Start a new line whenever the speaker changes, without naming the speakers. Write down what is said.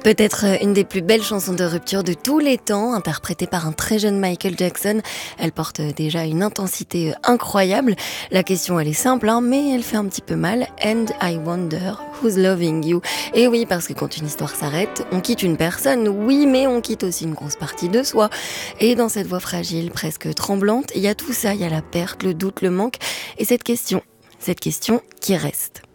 Peut-être une des plus belles chansons de rupture de tous les temps, interprétée par un très jeune Michael Jackson. Elle porte déjà une intensité incroyable. La question, elle est simple, mais elle fait un petit peu mal. And I wonder who's loving you. Et oui, parce que quand une histoire s'arrête, on quitte une personne, oui, mais on quitte aussi une grosse partie de soi. Et dans cette voix fragile, presque tremblante, il y a tout ça, il y a la perte, le doute, le manque, et cette question qui reste.